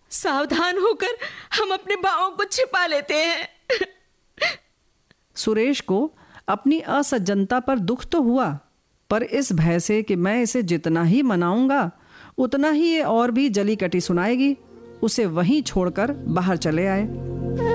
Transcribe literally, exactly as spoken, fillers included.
सावधान होकर हम अपने भावों को छिपा लेते हैं। सुरेश को अपनी असज्जनता पर दुख तो हुआ, पर इस भय से कि मैं इसे जितना ही मनाऊंगा उतना ही ये और भी जली कटी सुनाएगी, उसे वहीं छोड़कर बाहर चले आए।